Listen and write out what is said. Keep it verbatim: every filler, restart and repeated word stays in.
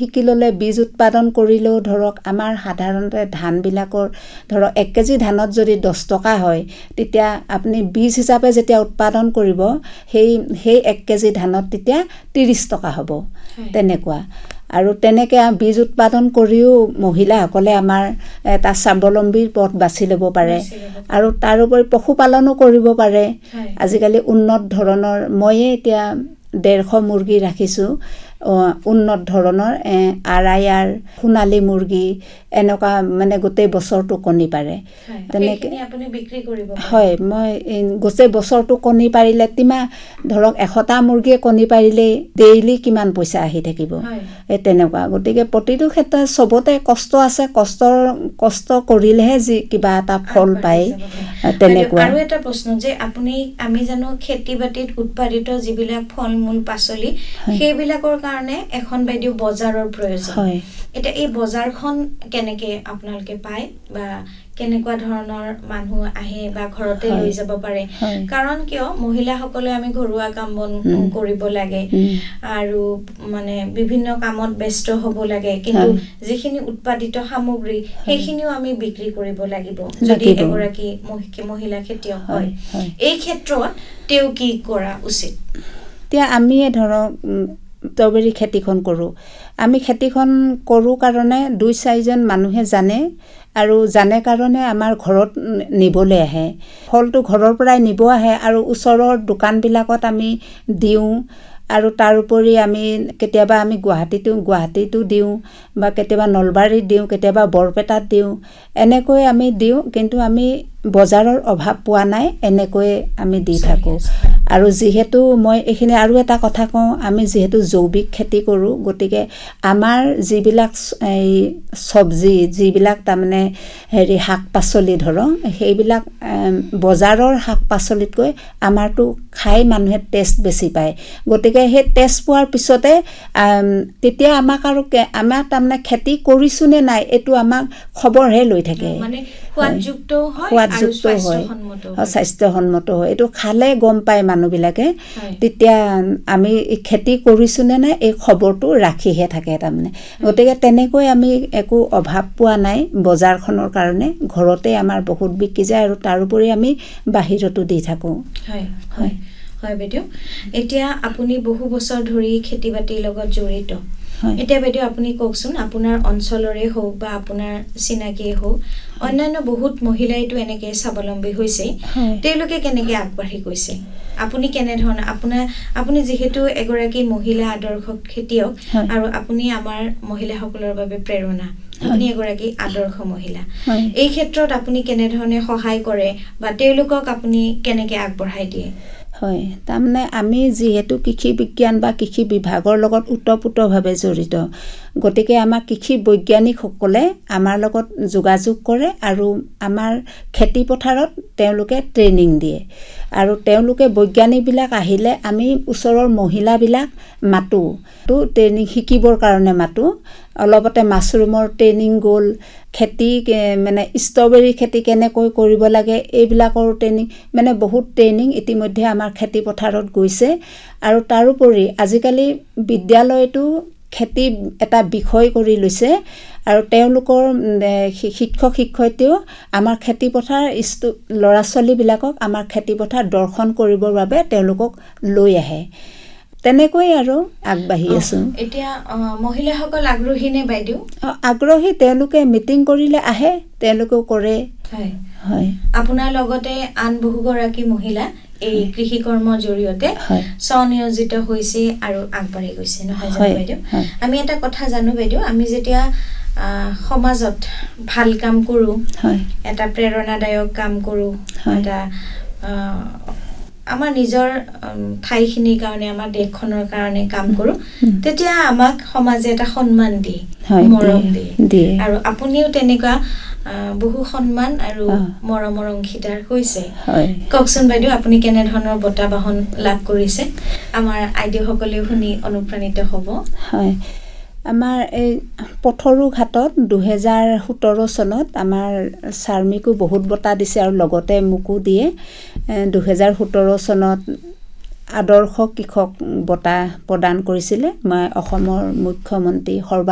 শিকি ল'লে বীজ উৎপাদন কৰিলেও ধৰক আমাৰ সাধাৰণতে ধানবিলাকৰ ধৰক এক কেজি ধানত যদি দহ টকা হয় তেতিয়া আপুনি বীজ হিচাপে যেতিয়া উৎপাদন কৰিব সেই সেই এক কেজি ধানত তেতিয়া ত্ৰিছ টকা হ'ব তেনেকুৱা আৰু তেনেকৈ বীজ উৎপাদন কৰিও মহিলাসকলে আমাৰ এটা স্বাৱলম্বীৰ পথ বাছি ল'ব পাৰে আৰু তাৰোপৰি পশুপালনো কৰিব পাৰে আজিকালি উন্নত ধৰণৰ ময়ে এতিয়া ডেৰশ মুৰ্গী ৰাখিছোঁ উন্নত ধৰণৰ আৰায়াৰ সোণালী মুৰ্গী এনেকুৱা মানে গোটেই বছৰটো কণী পাৰে তেনেকৈ আপুনি বিক্ৰী কৰিব হয় মই গোটেই বছৰটো কণী পাৰিলে তিমা ধৰক এশটা মুৰ্গীয়ে কণী পাৰিলে ডেইলি কিমান পইচা আহি থাকিব এই তেনেকুৱা গতিকে প্ৰতিটো ক্ষেত্ৰত চবতে কষ্ট আছে কষ্টৰ কষ্ট কৰিলেহে যি কিবা এটা ফল পায় তেনেকুৱা আৰু এটা প্ৰশ্ন যে আপুনি আমি জানো খেতি বাতিত উৎপাদিত যিবিলাক ফল মূল পাচলি সেইবিলাকৰ কাৰণে এখন বাইদেউ বজাৰৰ প্ৰয়োজন হয় এটা এই বজাৰখন কেনেকে আপোনালোকে পায় বা কেনেকুৱা ধৰণৰ মানুহ আহে বা ঘৰতে লৈ যাব পাৰে কাৰণ কিয় মহিলাসকলে আমি ঘৰুৱা কাম বন কৰিব লাগে আৰু মানে বিভিন্ন কামত ব্যস্ত হ'ব লাগে কিন্তু যিখিনি উৎপাদিত সামগ্ৰী সেইখিনিও আমি বিক্ৰী কৰিব লাগিব যদি এগৰাকী মহিলা খেতিয়ক হয় এই ক্ষেত্ৰত তেও কি কৰা উচিত এতিয়া আমি ধৰক ষ্ট্ৰবেৰী খেতিখন কৰোঁ আমি খেতিখন কৰোঁ কাৰণে দুই চাৰিজন মানুহে জানে আৰু জানে কাৰণে আমাৰ ঘৰত নিবলৈ আহে ফলটো ঘৰৰ পৰাই নিব আহে আৰু ওচৰৰ দোকানবিলাকত আমি দিওঁ আৰু তাৰোপৰি আমি কেতিয়াবা আমি গুৱাহাটীতো গুৱাহাটীতো দিওঁ বা কেতিয়াবা নলবাৰীত দিওঁ কেতিয়াবা বৰপেটাত দিওঁ এনেকৈ আমি দিওঁ কিন্তু আমি বজাৰৰ অভাৱ পোৱা নাই এনেকৈ আমি দি থাকোঁ আৰু যিহেতু মই এইখিনি আৰু এটা কথা কওঁ আমি যিহেতু জৈৱিক খেতি কৰোঁ গতিকে আমাৰ যিবিলাক এই চব্জি যিবিলাক তাৰমানে হেৰি শাক পাচলি ধৰক সেইবিলাক বজাৰৰ শাক পাচলিতকৈ আমাৰতো খাই মানুহে টেষ্ট বেছি পায় গতিকে সেই টেষ্ট পোৱাৰ পিছতে তেতিয়া আমাক আৰু আমাক তাৰমানে খেতি কৰিছোঁ নে নাই এইটো আমাক খবৰহে লৈ থাকে মানে সোৱাদযুক্ত হয় সোৱাদযুক্ত হয় স্বাস্থ্যসন্মত হয় এইটো খালে গম পায় মানুহবিলাকে তেতিয়া আমি খেতি কৰিছোঁ নে নাই এই খবৰটো ৰাখিহে থাকে তাৰমানে গতিকে তেনেকৈ আমি একো অভাৱ পোৱা নাই বজাৰখনৰ কাৰণে ঘৰতে আমাৰ বহুত বিক্ৰী যায় আৰু তাৰোপৰি আমি বাহিৰতো দি থাকোঁ হয় হয় হয় বাইদেউ এতিয়া আপুনি বহু বছৰ ধৰি খেতি বাতিৰ লগত জড়িত এতিয়া বাইদেউ আপুনি কওকচোন আপোনাৰ অঞ্চলৰে হওক বা আপোনাৰ চিনাকিয়ে হওক অন্যান্য বহুত মহিলাইতো এনেকে স্বাৱলম্বী হৈছে তেওঁলোকে কেনেকে আগবাঢ়ি গৈছে আপুনি কেনে ধৰণৰ আপোনাৰ আপুনি যেহেতু এগৰাকী মহিলা আদৰ্শ খেতিয়ক আৰু আপুনি আমাৰ মহিলাসকলৰ বাবে প্ৰেৰণা আপুনি এগৰাকী আদৰ্শ মহিলা এই ক্ষেত্ৰত আপুনি কেনে ধৰণে সহায় কৰে বা তেওঁলোকক আপুনি কেনেকে আগবঢ়াই দিয়ে হয় তাৰমানে আমি যিহেতু কৃষি বিজ্ঞান বা কৃষি বিভাগৰ লগত ওতঃপ্ৰোতভাৱে জড়িত গতিকে আমাৰ কৃষি বৈজ্ঞানিকসকলে আমাৰ লগত যোগাযোগ কৰে আৰু আমাৰ খেতি পথাৰত তেওঁলোকে ট্ৰেইনিং দিয়ে আৰু তেওঁলোকে বৈজ্ঞানিকবিলাক আহিলে আমি ওচৰৰ মহিলাবিলাক মাতোঁ তো ট্ৰেইনিং শিকিবৰ কাৰণে মাতোঁ অলপতে মাছৰুমৰ ট্ৰেইনিং গ'ল খেতি মানে ষ্ট্ৰবেৰী খেতি কেনেকৈ কৰিব লাগে এইবিলাকৰ ট্ৰেইনিং মানে বহুত ট্ৰেইনিং ইতিমধ্যে আমাৰ খেতি পথাৰত গৈছে আৰু তাৰোপৰি আজিকালি বিদ্যালয়তো খেতি এটা বিষয় কৰি লৈছে আৰু তেওঁলোকৰ শিক্ষক শিক্ষয়িত্ৰীও আমাৰ খেতি পথাৰ ল'ৰা ছোৱালীবিলাকক আমাৰ খেতি পথাৰ দৰ্শন কৰিবৰ বাবে তেওঁলোকক লৈ আহে তেনেকৈ আৰু আগবাঢ়ি আছোঁ এতিয়া মহিলাসকল আগ্ৰহী নে বাইদেউ আগ্ৰহী তেওঁলোকে মিটিং কৰিলে আহে তেওঁলোকেও কৰে হয় হয় আপোনাৰ লগতে আন বহুগৰাকী মহিলা এই কৃষি কৰ্মৰ জৰিয়তে স্বনিয়োজিত হৈছে আৰু আগবাঢ়ি গৈছে নহয় জানো বাইদেউ আমি এটা কথা জানো বাইদেউ আমি যেতিয়া সমাজত ভাল কাম কৰোঁ এটা প্ৰেৰণাদায়ক কাম কৰোঁ এটা আমাৰ নিজৰ ঠাইখিনিৰ কাৰণে আমাৰ দেশখনৰ কাৰণে কাম কৰোঁ তেতিয়া আমাক সমাজে এটা সন্মান দিয়ে মৰম দিয়ে আৰু আপুনিও তেনেকুৱা বহু সন্মান আৰু মৰমৰ অংশীদাৰ হৈছে কওকচোন বাইদেউ আপুনি কেনে ধৰণৰ বঁটা বাহন লাভ কৰিছে আমাৰ আইদেউসকলেও শুনি অনুপ্ৰাণিত হ'ব হয় আমাৰ এই পথৰু ঘাটত দুহেজাৰ সোতৰ চনত আমাৰ চাৰ্মিকো বহুত বঁটা দিছে আৰু লগতে মোকো দিয়ে দুহেজাৰ সোতৰ চনত আদৰ্শ কৃষক বঁটা প্ৰদান কৰিছিলে মই অসমৰ মুখ্যমন্ত্ৰী সৰ্বা